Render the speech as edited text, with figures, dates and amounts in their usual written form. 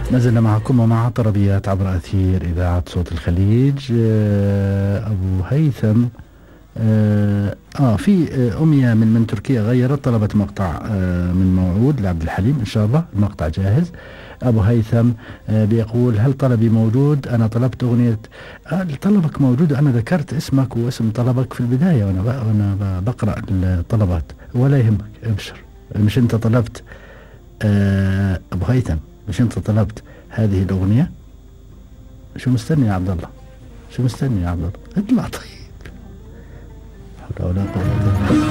ما زلنا معكم ومع طربيات عبر أثير إذاعة صوت الخليج. أبو هيثم في أمية من تركيا غيرت، طلبت مقطع من موعود لعبد الحليم. إن شاء الله المقطع جاهز. أبو هيثم بيقول: هل طلبي موجود؟ أنا طلبت أغنية. طلبك موجود، أنا ذكرت اسمك واسم طلبك في البداية وأنا بقرأ الطلبات، ولا يهمك، ابشر. مش أنت طلبت أبو هيثم؟ مش أنت طلبت هذه الأغنية؟ شو مستني يا عبد الله؟ شو مستني يا عبد الله؟ اطلع طيب. حول ولا قوة إلا بالله.